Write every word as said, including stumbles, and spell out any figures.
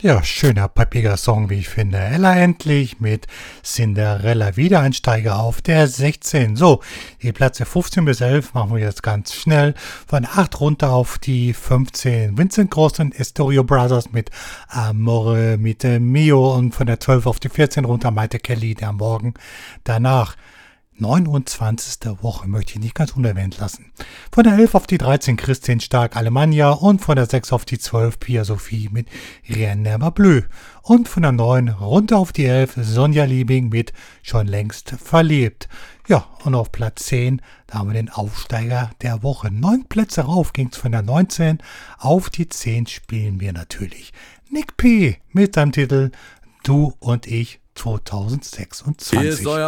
Ja, schöner, peppiger Song, wie ich finde. Ella endlich mit Cinderella. Wiedereinsteiger auf der sechzehn. So, die Plätze fünfzehn bis elf machen wir jetzt ganz schnell. Von acht runter auf die fünfzehn. Vincent Gross und Astoria Brothers mit Amore Mite Mio. Und von der zwölf auf die vierzehn runter Maite Kelly, der Morgen danach. neunundzwanzigste Woche möchte ich nicht ganz unerwähnt lassen. Von der elf auf die dreizehn Christine Stark Alemannia und von der sechs auf die zwölf Pia Sophie mit Rien Never Bleu. Und von der neun runter auf die elf Sonja Liebing mit Schon längst verliebt. Ja, und auf Platz zehn, da haben wir den Aufsteiger der Woche. Neun Plätze rauf ging's von der neunzehn auf die zehn spielen wir natürlich. Nick P. mit seinem Titel Du und ich zweitausendsechsundzwanzig.